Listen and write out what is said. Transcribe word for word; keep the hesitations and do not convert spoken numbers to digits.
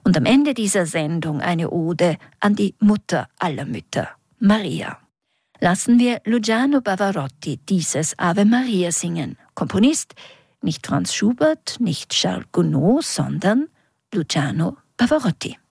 Und am Ende dieser Sendung eine Ode an die Mutter aller Mütter, Maria. Lassen wir Luciano Pavarotti dieses Ave Maria singen. Komponist nicht Franz Schubert, nicht Charles Gounod, sondern Luciano Pavarotti.